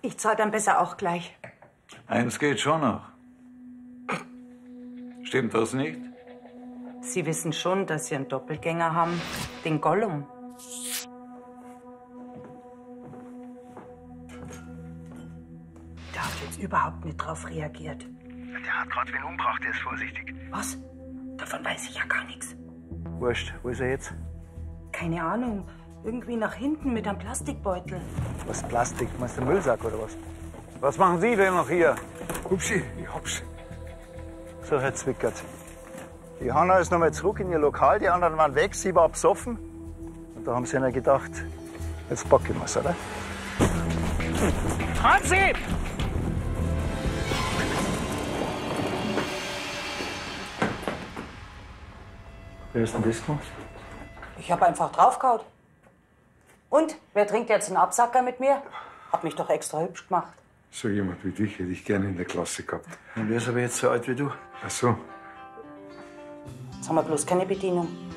Ich zahle dann besser auch gleich. Eins geht schon noch. Stimmt das nicht? Sie wissen schon, dass Sie einen Doppelgänger haben, den Gollum. Der hat jetzt überhaupt nicht drauf reagiert. Der hat gerade wen umgebracht, der ist vorsichtig. Was? Davon weiß ich ja gar nichts. Wurscht, wo ist er jetzt? Keine Ahnung. Irgendwie nach hinten mit einem Plastikbeutel. Was, Plastik? Meinst du Müllsack oder was? Was machen Sie denn noch hier? Hupsi, ich hab's. So, Herr Zwickert. Die Hanna ist nochmal zurück in ihr Lokal, die anderen waren weg, sie war besoffen. Und da haben sie ihnen gedacht, jetzt packen wir's, oder? Franzi! Wer ist denn das gemacht? Ich habe einfach draufgehauen. Und? Wer trinkt jetzt einen Absacker mit mir? Hab mich doch extra hübsch gemacht. So jemand wie dich hätte ich gerne in der Klasse gehabt. Und wer ist aber jetzt so alt wie du? Ach so. Jetzt haben wir bloß keine Bedienung.